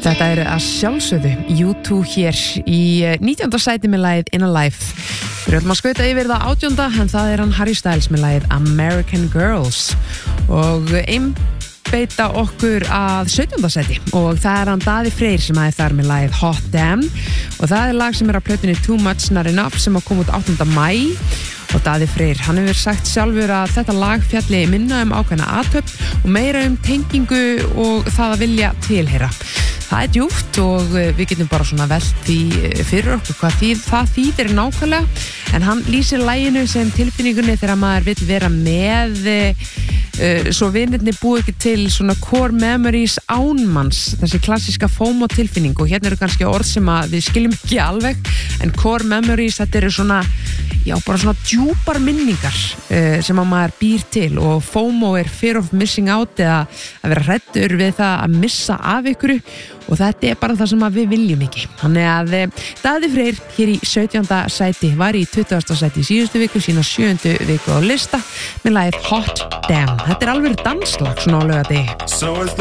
Þetta eru að sjálfsögðu U2 hér í 19. sæti með lagið In a Life. Við erum að skauta yfir það 18. en það er hann Harry Styles með lagið American Girls og einbeita okkur að 17. sæti og það er hann Daði Freyr sem er þar með lagið Hot Damn og það er lag sem er á plötunni Too Much Not Enough sem kom út 8. maí. Og Daði Freyr, hann hefur sagt sjálfur að þetta lag fjalli minna ákveðna athöfn og meira tengingu og það að vilja tilheyra. Það er djúpt og við getum bara svona velt því fyrir okkur hvað það þýðir nákvæmlega en hann lýsir laginu sem tilfinningunni þegar maður vill vera með svo vinirnir búið ekki til svona core memories ánmanns, þessi klassíska FOMO tilfinning og hérna eru kannski orð sem að við skiljum ekki alveg en core memories, þetta eru svona bara svona djúpar minningar sem að maður býr til og FOMO er fear of missing out eða að vera hræddur við það að missa af ykkur og þetta er bara það sem að við viljum ekki. Þannig að Daði Freyr hér í 17. sæti var í 20. sæti í síðustu viku, sína 7. viku á lista með lagið Hot Damn. Þetta er alveg danslag svona á laugardegi. So is the